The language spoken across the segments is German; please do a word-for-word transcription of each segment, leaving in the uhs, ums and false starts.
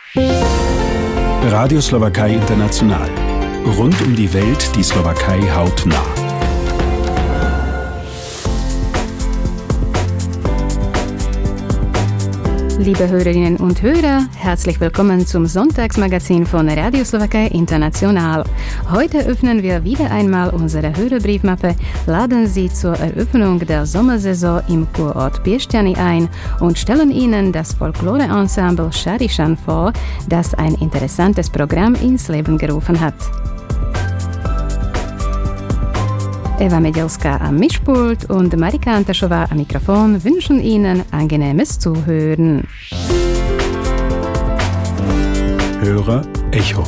Radio Slowakei International. Rund um die Welt die Slowakei hautnah. Liebe Hörerinnen und Hörer, herzlich willkommen zum Sonntagsmagazin von Radio Slowakei International. Heute öffnen wir wieder einmal unsere Hörerbriefmappe, laden Sie zur Eröffnung der Sommersaison im Kurort Piešťany ein und stellen Ihnen das Folklore-Ensemble Šarišan vor, das ein interessantes Programm ins Leben gerufen hat. Eva Medelská am Mischpult und Marika Antašová am Mikrofon wünschen Ihnen angenehmes Zuhören. Hörer Echo.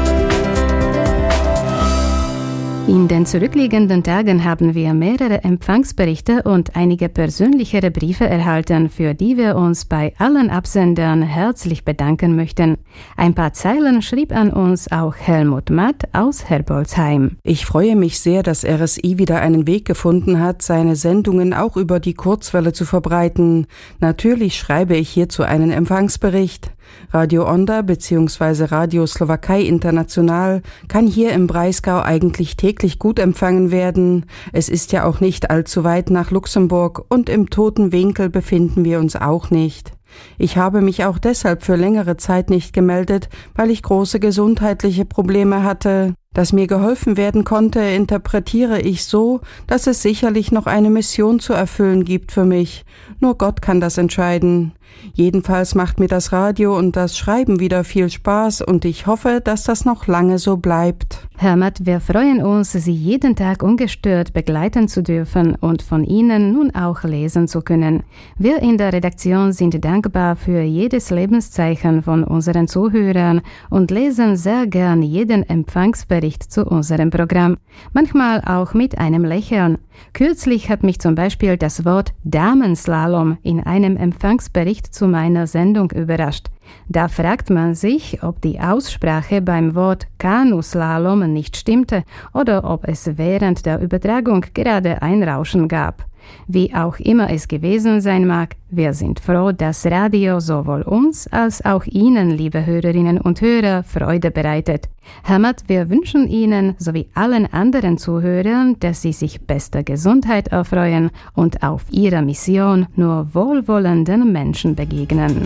In den zurückliegenden Tagen haben wir mehrere Empfangsberichte und einige persönlichere Briefe erhalten, für die wir uns bei allen Absendern herzlich bedanken möchten. Ein paar Zeilen schrieb an uns auch Helmut Matt aus Herbolzheim. Ich freue mich sehr, dass R S I wieder einen Weg gefunden hat, seine Sendungen auch über die Kurzwelle zu verbreiten. Natürlich schreibe ich hierzu einen Empfangsbericht. Radio Onda bzw. Radio Slowakei International kann hier im Breisgau eigentlich täglich gut empfangen werden. Es ist ja auch nicht allzu weit nach Luxemburg und im toten Winkel befinden wir uns auch nicht. Ich habe mich auch deshalb für längere Zeit nicht gemeldet, weil ich große gesundheitliche Probleme hatte. Dass mir geholfen werden konnte, interpretiere ich so, dass es sicherlich noch eine Mission zu erfüllen gibt für mich. Nur Gott kann das entscheiden. Jedenfalls macht mir das Radio und das Schreiben wieder viel Spaß und ich hoffe, dass das noch lange so bleibt. Herr Matt, wir freuen uns, Sie jeden Tag ungestört begleiten zu dürfen und von Ihnen nun auch lesen zu können. Wir in der Redaktion sind dankbar für jedes Lebenszeichen von unseren Zuhörern und lesen sehr gern jeden Empfangsbericht zu unserem Programm. Manchmal auch mit einem Lächeln. Kürzlich hat mich zum Beispiel das Wort Damenslalom in einem Empfangsbericht zu meiner Sendung überrascht. Da fragt man sich, ob die Aussprache beim Wort Kanuslalom nicht stimmte oder ob es während der Übertragung gerade ein Rauschen gab. Wie auch immer es gewesen sein mag, wir sind froh, dass Radio sowohl uns als auch Ihnen, liebe Hörerinnen und Hörer, Freude bereitet. Herr Matt, wir wünschen Ihnen sowie allen anderen Zuhörern, dass Sie sich bester Gesundheit erfreuen und auf Ihrer Mission nur wohlwollenden Menschen begegnen.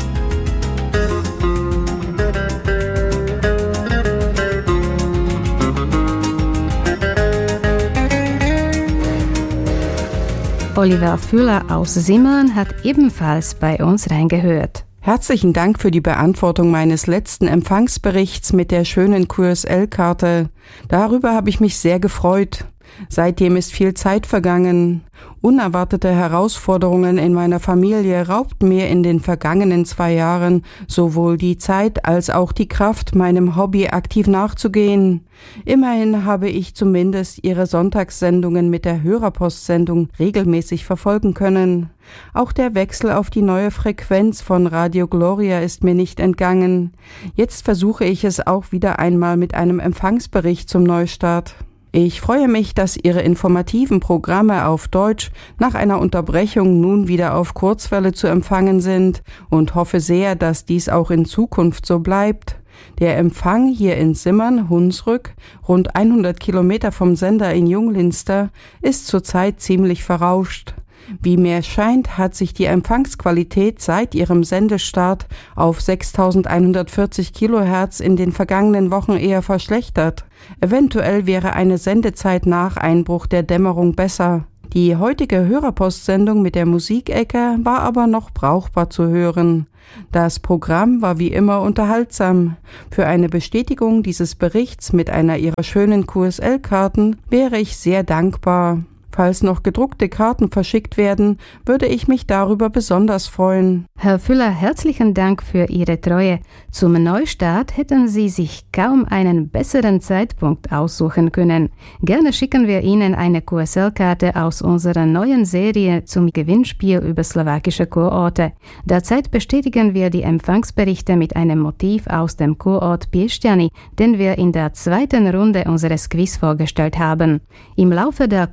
Oliver Füller aus Simmern hat ebenfalls bei uns reingehört. Herzlichen Dank für die Beantwortung meines letzten Empfangsberichts mit der schönen Q S L-Karte. Darüber habe ich mich sehr gefreut. Seitdem ist viel Zeit vergangen. Unerwartete Herausforderungen in meiner Familie raubten mir in den vergangenen zwei Jahren sowohl die Zeit als auch die Kraft, meinem Hobby aktiv nachzugehen. Immerhin habe ich zumindest Ihre Sonntagssendungen mit der Hörerpostsendung regelmäßig verfolgen können. Auch der Wechsel auf die neue Frequenz von Radio Gloria ist mir nicht entgangen. Jetzt versuche ich es auch wieder einmal mit einem Empfangsbericht zum Neustart. Ich freue mich, dass Ihre informativen Programme auf Deutsch nach einer Unterbrechung nun wieder auf Kurzwelle zu empfangen sind und hoffe sehr, dass dies auch in Zukunft so bleibt. Der Empfang hier in Simmern-Hunsrück, rund hundert Kilometer vom Sender in Junglinster, ist zurzeit ziemlich verrauscht. Wie mir scheint, hat sich die Empfangsqualität seit ihrem Sendestart auf sechstausendeinhundertvierzig Kilohertz in den vergangenen Wochen eher verschlechtert. Eventuell wäre eine Sendezeit nach Einbruch der Dämmerung besser. Die heutige Hörerpostsendung mit der Musikecke war aber noch brauchbar zu hören. Das Programm war wie immer unterhaltsam. Für eine Bestätigung dieses Berichts mit einer Ihrer schönen Q S L-Karten wäre ich sehr dankbar. Falls noch gedruckte Karten verschickt werden, würde ich mich darüber besonders freuen. Herr Füller, herzlichen Dank für Ihre Treue. Zum Neustart hätten Sie sich kaum einen besseren Zeitpunkt aussuchen können. Gerne schicken wir Ihnen eine Q S L-Karte aus unserer neuen Serie zum Gewinnspiel über slowakische Kurorte. Derzeit bestätigen wir die Empfangsberichte mit einem Motiv aus dem Kurort Piešťany, den wir in der zweiten Runde unseres Quiz vorgestellt haben. Im Laufe der kommenden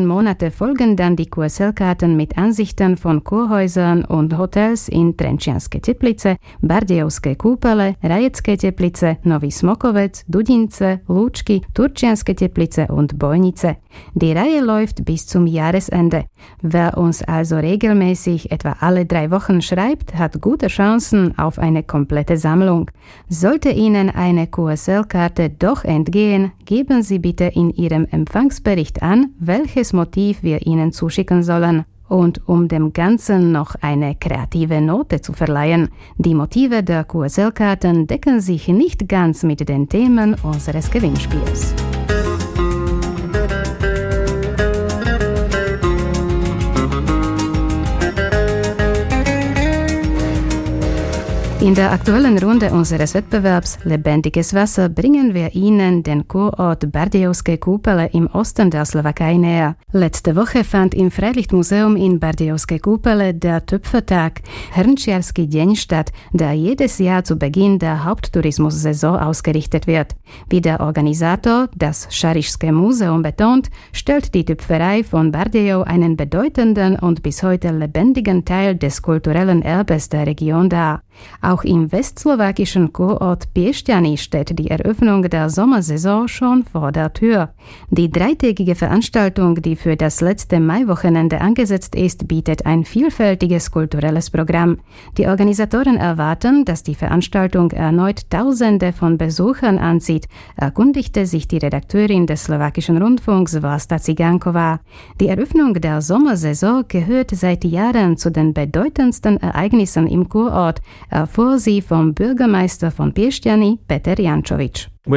Monate folgen dann die Q S L-Karten mit Ansichten von Kurhäusern und Hotels in Trenčianske Teplice, Bardejovské Kúpele, Rajecké Teplice, Nový Smokovec, Dudince, Lúčky, Turčianske Teplice und Bojnice. Die Reihe läuft bis zum Jahresende. Wer uns also regelmäßig etwa alle drei Wochen schreibt, hat gute Chancen auf eine komplette Sammlung. Sollte Ihnen eine Q S L-Karte doch entgehen, geben Sie bitte in Ihrem Empfangsbericht an, welches Motiv wir Ihnen zuschicken sollen. Und um dem Ganzen noch eine kreative Note zu verleihen, die Motive der Q S L-Karten decken sich nicht ganz mit den Themen unseres Gewinnspiels. In der aktuellen Runde unseres Wettbewerbs Lebendiges Wasser bringen wir Ihnen den Kurort Bardejovské Kúpele im Osten der Slowakei näher. Letzte Woche fand im Freilichtmuseum in Bardejovské Kúpele der Töpfertag, Hrnčiarsky deň statt, der jedes Jahr zu Beginn der Haupttourismussaison ausgerichtet wird. Wie der Organisator, das Šarišské Museum, betont, stellt die Töpferei von Bardejov einen bedeutenden und bis heute lebendigen Teil des kulturellen Erbes der Region dar. Auch im westslowakischen Kurort Piešťany steht die Eröffnung der Sommersaison schon vor der Tür. Die dreitägige Veranstaltung, die für das letzte Maiwochenende angesetzt ist, bietet ein vielfältiges kulturelles Programm. Die Organisatoren erwarten, dass die Veranstaltung erneut Tausende von Besuchern anzieht, erkundigte sich die Redakteurin des slowakischen Rundfunks Vlasta Cigánkova. Die Eröffnung der Sommersaison gehört seit Jahren zu den bedeutendsten Ereignissen im Kurort, erfuhr sie vom Bürgermeister von Piešťany, Peter Jančovič. Es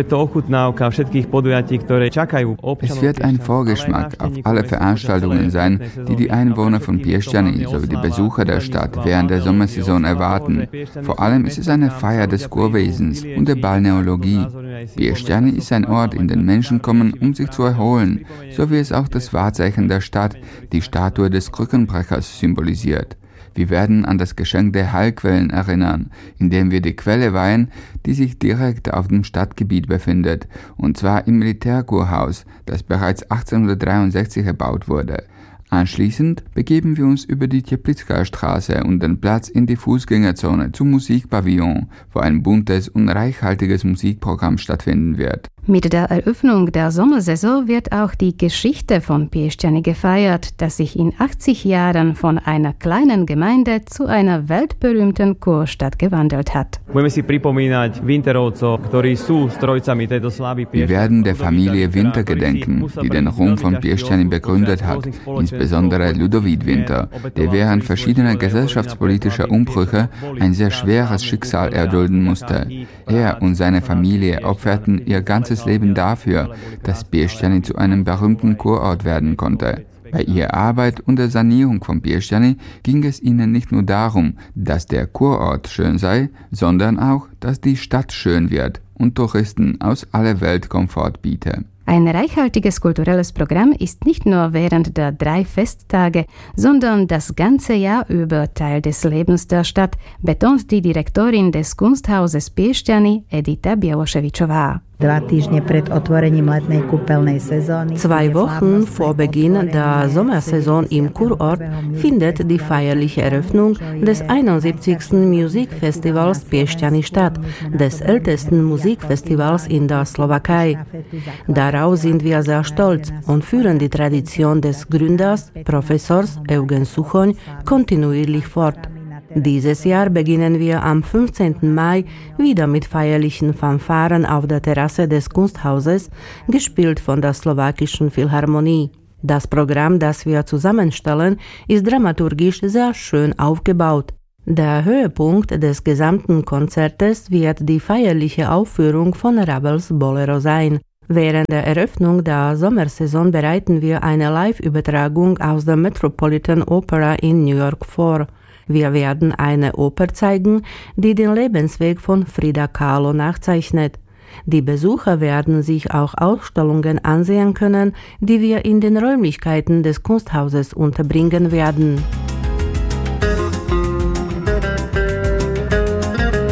wird ein Vorgeschmack auf alle Veranstaltungen sein, die die Einwohner von Piešťany sowie die Besucher der Stadt während der Sommersaison erwarten. Vor allem ist es eine Feier des Kurwesens und der Balneologie. Piešťany ist ein Ort, in den Menschen kommen, um sich zu erholen, so wie es auch das Wahrzeichen der Stadt, die Statue des Krückenbrechers, symbolisiert. Wir werden an das Geschenk der Heilquellen erinnern, indem wir die Quelle weihen, die sich direkt auf dem Stadtgebiet befindet, und zwar im Militärkurhaus, das bereits achtzehnhundertdreiundsechzig erbaut wurde. Anschließend begeben wir uns über die Teplitská Straße und den Platz in die Fußgängerzone zum Musikpavillon, wo ein buntes und reichhaltiges Musikprogramm stattfinden wird. Mit der Eröffnung der Sommersaison wird auch die Geschichte von Piešťany gefeiert, das sich in achtzig Jahren von einer kleinen Gemeinde zu einer weltberühmten Kurstadt gewandelt hat. Wir werden der Familie Winter gedenken, die den Ruhm von Piešťany begründet hat, insbesondere Ludovít Winter, der während verschiedener gesellschaftspolitischer Umbrüche ein sehr schweres Schicksal erdulden musste. Er und seine Familie opferten ihr ganzes Leben dafür, dass Piešťany zu einem berühmten Kurort werden konnte. Bei ihrer Arbeit und der Sanierung von Piešťany ging es ihnen nicht nur darum, dass der Kurort schön sei, sondern auch, dass die Stadt schön wird und Touristen aus aller Welt Komfort biete. Ein reichhaltiges kulturelles Programm ist nicht nur während der drei Festtage, sondern das ganze Jahr über Teil des Lebens der Stadt, betont die Direktorin des Kunsthauses Piešťany Edita Bieloševičová. Zwei Wochen vor Beginn der Sommersaison im Kurort findet die feierliche Eröffnung des einundsiebzigsten Musikfestivals Piešťany statt, des ältesten Musikfestivals in der Slowakei. Darauf sind wir sehr stolz und führen die Tradition des Gründers, Professors Eugen Suchoň, kontinuierlich fort. Dieses Jahr beginnen wir am fünfzehnten Mai wieder mit feierlichen Fanfaren auf der Terrasse des Kunsthauses, gespielt von der slowakischen Philharmonie. Das Programm, das wir zusammenstellen, ist dramaturgisch sehr schön aufgebaut. Der Höhepunkt des gesamten Konzertes wird die feierliche Aufführung von Ravels Bolero sein. Während der Eröffnung der Sommersaison bereiten wir eine Live-Übertragung aus der Metropolitan Opera in New York vor. Wir werden eine Oper zeigen, die den Lebensweg von Frida Kahlo nachzeichnet. Die Besucher werden sich auch Ausstellungen ansehen können, die wir in den Räumlichkeiten des Kunsthauses unterbringen werden.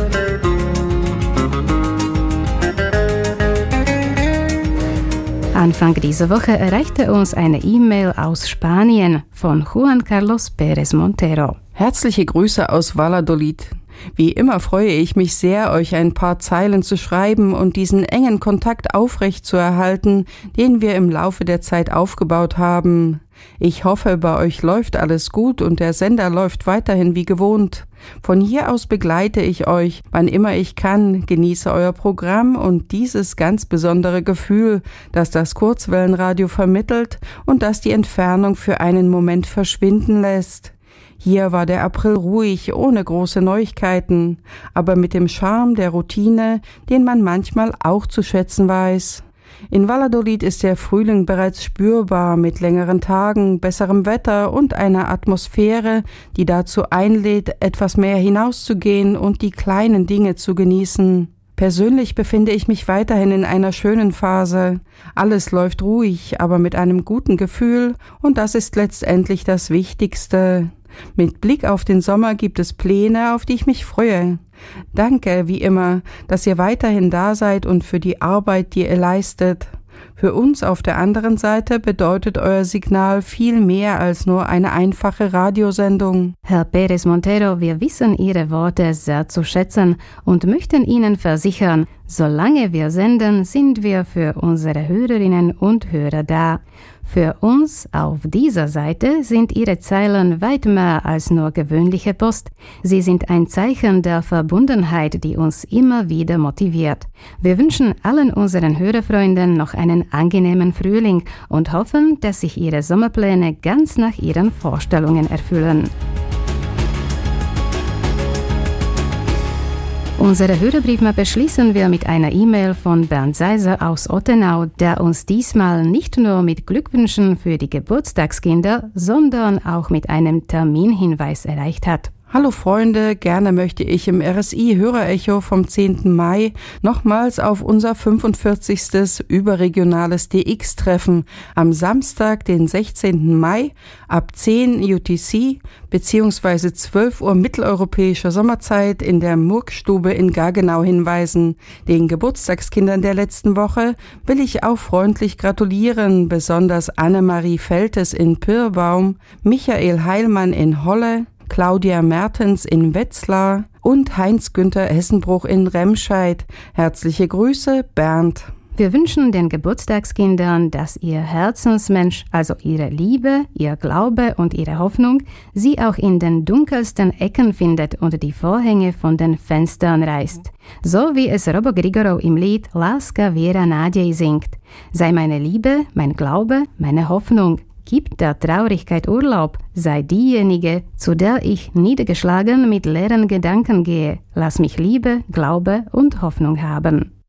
An Anfang dieser Woche erreichte uns eine E-Mail aus Spanien von Juan Carlos Pérez Montero. Herzliche Grüße aus Valladolid. Wie immer freue ich mich sehr, euch ein paar Zeilen zu schreiben und diesen engen Kontakt aufrecht zu erhalten, den wir im Laufe der Zeit aufgebaut haben. Ich hoffe, bei euch läuft alles gut und der Sender läuft weiterhin wie gewohnt. Von hier aus begleite ich euch, wann immer ich kann, genieße euer Programm und dieses ganz besondere Gefühl, das das Kurzwellenradio vermittelt und das die Entfernung für einen Moment verschwinden lässt. Hier war der April ruhig, ohne große Neuigkeiten, aber mit dem Charme der Routine, den man manchmal auch zu schätzen weiß. In Valladolid ist der Frühling bereits spürbar mit längeren Tagen, besserem Wetter und einer Atmosphäre, die dazu einlädt, etwas mehr hinauszugehen und die kleinen Dinge zu genießen. Persönlich befinde ich mich weiterhin in einer schönen Phase. Alles läuft ruhig, aber mit einem guten Gefühl und das ist letztendlich das Wichtigste. Mit Blick auf den Sommer gibt es Pläne, auf die ich mich freue. Danke, wie immer, dass ihr weiterhin da seid und für die Arbeit, die ihr leistet. Für uns auf der anderen Seite bedeutet euer Signal viel mehr als nur eine einfache Radiosendung. Herr Pérez Montero, wir wissen Ihre Worte sehr zu schätzen und möchten Ihnen versichern, solange wir senden, sind wir für unsere Hörerinnen und Hörer da. Für uns auf dieser Seite sind Ihre Zeilen weit mehr als nur gewöhnliche Post. Sie sind ein Zeichen der Verbundenheit, die uns immer wieder motiviert. Wir wünschen allen unseren Hörerfreunden noch einen angenehmen Frühling und hoffen, dass sich Ihre Sommerpläne ganz nach Ihren Vorstellungen erfüllen. Unsere Hörerbriefmappe schließen wir mit einer E-Mail von Bernd Seiser aus Ottenau, der uns diesmal nicht nur mit Glückwünschen für die Geburtstagskinder, sondern auch mit einem Terminhinweis erreicht hat. Hallo Freunde, gerne möchte ich im R S I-Hörerecho vom zehnten Mai nochmals auf unser fünfundvierzigsten überregionales D X-Treffen am Samstag, den sechzehnten Mai ab zehn U T C bzw. zwölf Uhr mitteleuropäischer Sommerzeit in der Murkstube in Gaggenau hinweisen. Den Geburtstagskindern der letzten Woche will ich auch freundlich gratulieren, besonders Annemarie Feltes in Pirbaum, Michael Heilmann in Holle, Claudia Mertens in Wetzlar und Heinz-Günther Hessenbruch in Remscheid. Herzliche Grüße, Bernd. Wir wünschen den Geburtstagskindern, dass ihr Herzensmensch, also ihre Liebe, ihr Glaube und ihre Hoffnung, sie auch in den dunkelsten Ecken findet und die Vorhänge von den Fenstern reißt. So wie es Robo Grigorow im Lied Laska Vera Nadjej singt. Sei meine Liebe, mein Glaube, meine Hoffnung. Gib der Traurigkeit Urlaub, sei diejenige, zu der ich niedergeschlagen mit leeren Gedanken gehe. Lass mich Liebe, Glaube und Hoffnung haben.